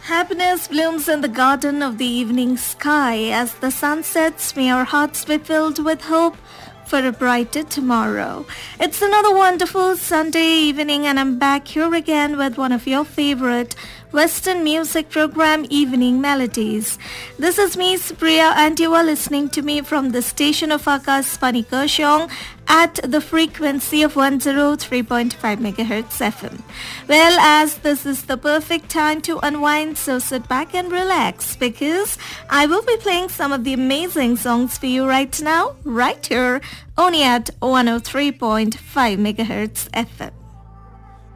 Happiness blooms in the garden of the evening sky. As the sun sets, may our hearts be filled with hope for a brighter tomorrow. It's another wonderful Sunday evening and I'm back here again with one of your favorite Western music program, Evening Melodies. This is me, Supriya, and you are listening to me from the station of Akashvani Kurseong at the frequency of 103.5 MHz FM. Well, as this is the perfect time to unwind, so sit back and relax because I will be playing some of the amazing songs for you right now, right here, only at 103.5 MHz FM.